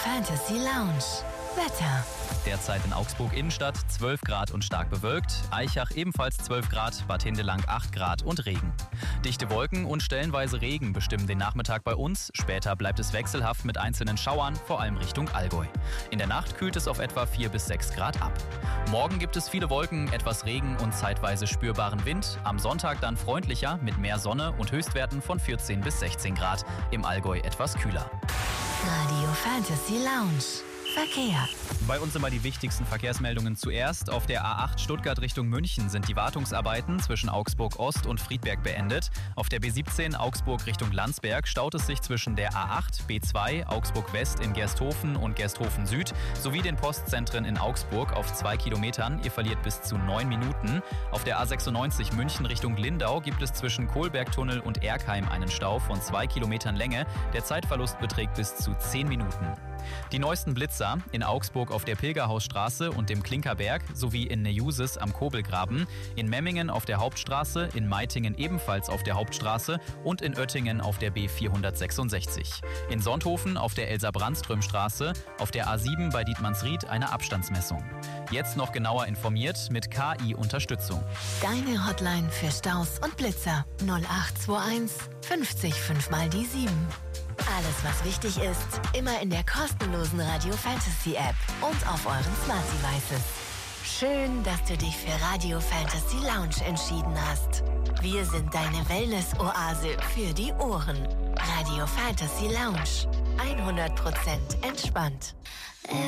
Fantasy Lounge. Wetter. Derzeit in Augsburg Innenstadt 12 Grad und stark bewölkt, Aichach ebenfalls 12 Grad, Bad Hindelang 8 Grad und Regen. Dichte Wolken und stellenweise Regen bestimmen den Nachmittag bei uns, später bleibt es wechselhaft mit einzelnen Schauern, vor allem Richtung Allgäu. In der Nacht kühlt es auf etwa 4 bis 6 Grad ab. Morgen gibt es viele Wolken, etwas Regen und zeitweise spürbaren Wind, am Sonntag dann freundlicher mit mehr Sonne und Höchstwerten von 14 bis 16 Grad, im Allgäu etwas kühler. Radio Fantasy Lounge. Verkehr. Bei uns immer die wichtigsten Verkehrsmeldungen zuerst. Auf der A8 Stuttgart Richtung München sind die Wartungsarbeiten zwischen Augsburg Ost und Friedberg beendet. Auf der B17 Augsburg Richtung Landsberg staut es sich zwischen der A8, B2, Augsburg West in Gersthofen und Gersthofen Süd sowie den Postzentren in Augsburg auf 2 Kilometern. Ihr verliert bis zu 9 Minuten. Auf der A96 München Richtung Lindau gibt es zwischen Kohlbergtunnel und Erkheim einen Stau von 2 Kilometern Länge. Der Zeitverlust beträgt bis zu 10 Minuten. Die neuesten Blitzer in Augsburg auf der Pilgerhausstraße und dem Klinkerberg sowie in Neuses am Kobelgraben, in Memmingen auf der Hauptstraße, in Meitingen ebenfalls auf der Hauptstraße und in Oettingen auf der B466. In Sonthofen auf der Elsa-Brandström-Straße, auf der A7 bei Dietmannsried eine Abstandsmessung. Jetzt noch genauer informiert mit KI-Unterstützung. Deine Hotline für Staus und Blitzer 0821 50 5 mal die 7. Alles, was wichtig ist, immer in der kostenlosen Radio Fantasy App und auf euren Smart Devices. Schön, dass du dich für Radio Fantasy Lounge entschieden hast. Wir sind deine Wellness-Oase für die Ohren. Radio Fantasy Lounge. 100% entspannt.